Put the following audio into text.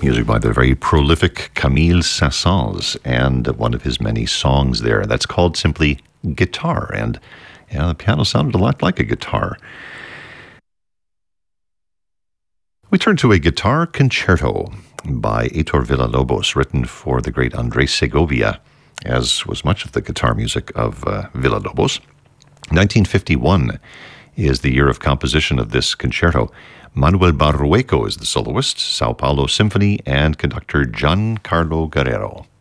music by the very prolific Camille Saint-Saëns, and one of his many songs there. That's called simply Guitar, and the piano sounded a lot like a guitar. We turn to a guitar concerto by Heitor Villa-Lobos, written for the great Andrés Segovia, as was much of the guitar music of Villa-Lobos. 1951 is the year of composition of this concerto. Manuel Barrueco is the soloist, Sao Paulo Symphony, and conductor Giancarlo Guerrero.